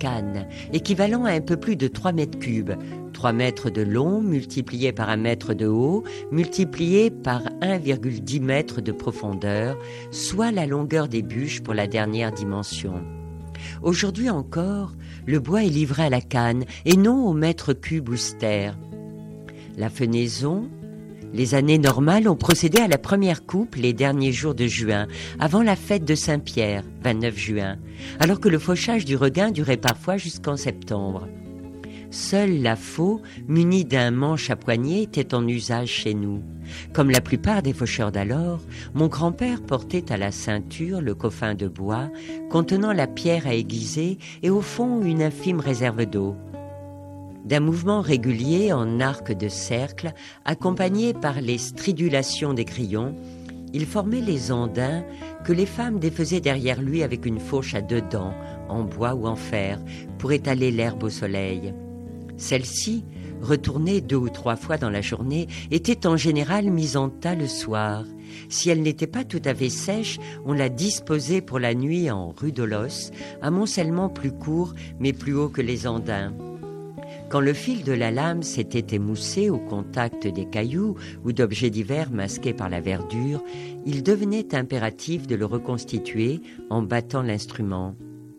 canne, équivalent à un peu plus de 3 mètres cubes. 3 mètres de long multiplié par 1 mètre de haut, multiplié par 1,10 mètre de profondeur, soit la longueur des bûches pour la dernière dimension. Aujourd'hui encore, le bois est livré à la canne et non au mètre cube ou stère. La fenaison, les années normales ont procédé à la première coupe les derniers jours de juin, avant la fête de Saint-Pierre, 29 juin, alors que le fauchage du regain durait parfois jusqu'en septembre. Seule la faux, munie d'un manche à poignée, était en usage chez nous. Comme la plupart des faucheurs d'alors, mon grand-père portait à la ceinture le coffin de bois contenant la pierre à aiguiser et au fond une infime réserve d'eau. D'un mouvement régulier en arc de cercle, accompagné par les stridulations des grillons, il formait les andins que les femmes défaisaient derrière lui avec une fourche à 2 dents, en bois ou en fer, pour étaler l'herbe au soleil. Celle-ci, retournée 2 ou 3 fois dans la journée, était en général mise en tas le soir. Si elle n'était pas tout à fait sèche, on la disposait pour la nuit en rudolos, amoncellement plus court mais plus haut que les andins. Quand le fil de la lame s'était émoussé au contact des cailloux ou d'objets divers masqués par la verdure, il devenait impératif de le reconstituer en battant l'instrument.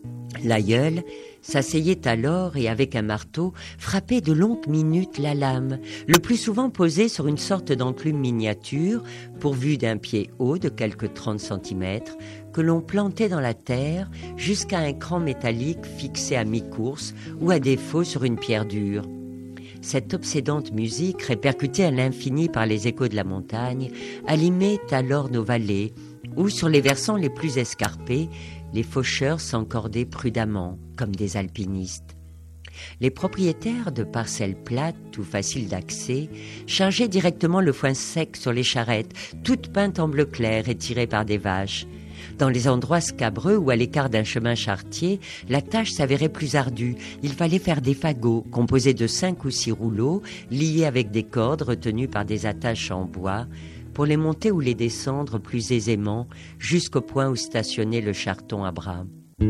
L'aïeul s'asseyait alors et avec un marteau frappait de longues minutes la lame, le plus souvent posée sur une sorte d'enclume miniature, pourvue d'un pied haut de quelques 30 cm, que l'on plantait dans la terre jusqu'à un cran métallique fixé à mi-course ou à défaut sur une pierre dure. Cette obsédante musique, répercutée à l'infini par les échos de la montagne, animait alors nos vallées, où sur les versants les plus escarpés, les faucheurs s'encordaient prudemment, comme des alpinistes. Les propriétaires de parcelles plates ou faciles d'accès chargeaient directement le foin sec sur les charrettes, toutes peintes en bleu clair et tirées par des vaches. Dans les endroits scabreux ou à l'écart d'un chemin charretier, la tâche s'avérait plus ardue. Il fallait faire des fagots composés de 5 ou 6 rouleaux, liés avec des cordes retenues par des attaches en bois, pour les monter ou les descendre plus aisément jusqu'au point où stationnait le charreton à bras.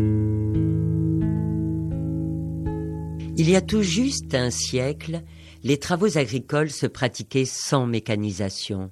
Il y a tout juste un siècle, les travaux agricoles se pratiquaient sans mécanisation.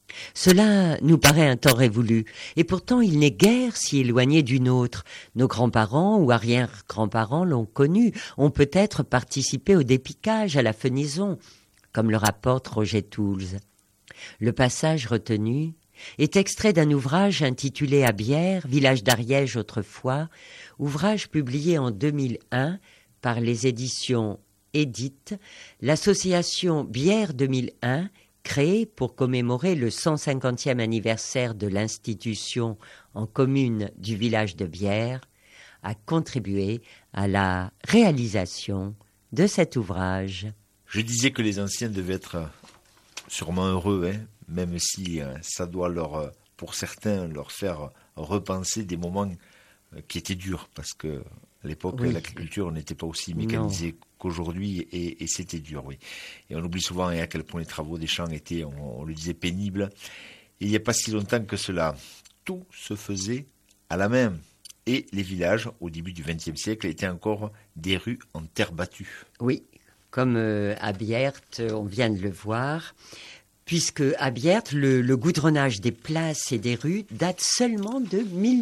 Cela nous paraît un temps révolu, et pourtant il n'est guère si éloigné d'une autre. Nos grands-parents ou arrière-grands-parents l'ont connu, ont peut-être participé au dépiquage, à la fenaison, comme le rapporte Roger Toulze. Le passage retenu est extrait d'un ouvrage intitulé « Abières, village d'Ariège autrefois », ouvrage publié en 2001 par les éditions Édite, l'association Bière 2001, créée pour commémorer le 150e anniversaire de l'institution en commune du village de Bière, a contribué à la réalisation de cet ouvrage. Je disais que les anciens devaient être sûrement heureux, même si ça doit pour certains leur faire repenser des moments qui étaient durs, parce que à l'époque, oui, l'agriculture n'était pas aussi mécanisée qu'aujourd'hui, et c'était dur, oui. Et on oublie souvent à quel point les travaux des champs étaient, on le disait, pénibles. Et il n'y a pas si longtemps que cela, tout se faisait à la main. Et les villages, au début du XXe siècle, étaient encore des rues en terre battue. Oui, comme à Bierte, on vient de le voir, puisque à Bierte, le goudronnage des places et des rues date seulement de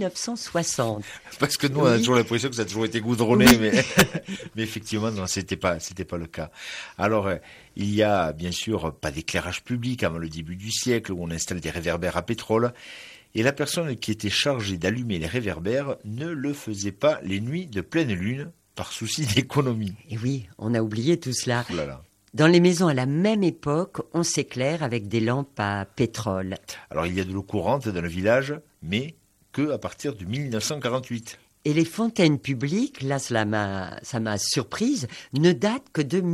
1960. Parce que nous, on a toujours l'impression que ça a toujours été goudronné, oui. mais effectivement, non, c'était pas le cas. Alors, il y a bien sûr pas d'éclairage public avant le début du siècle, où on installe des réverbères à pétrole, et la personne qui était chargée d'allumer les réverbères ne le faisait pas les nuits de pleine lune, par souci d'économie. Et oui, on a oublié tout cela. Oh là là. Dans les maisons à la même époque, on s'éclaire avec des lampes à pétrole. Alors il y a de l'eau courante dans le village, mais que à partir de 1948. Et les fontaines publiques, là ça m'a surprise, ne datent que de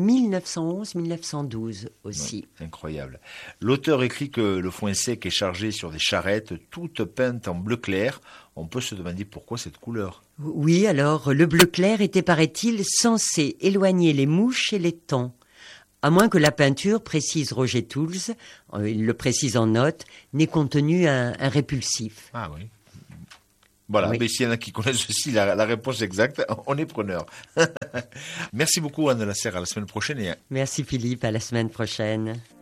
1911-1912 aussi. Ouais, incroyable. L'auteur écrit que le foin sec est chargé sur des charrettes toutes peintes en bleu clair. On peut se demander pourquoi cette couleur. Oui, alors le bleu clair était, paraît-il, censé éloigner les mouches et les taons. À moins que la peinture, précise Roger Toulze, il le précise en note, n'ait contenu un répulsif. Ah oui. Voilà, Oui. mais s'il y en a qui connaissent aussi la réponse exacte, on est preneur. Merci beaucoup Anne Lasserre, à la semaine prochaine. Merci Philippe, à la semaine prochaine.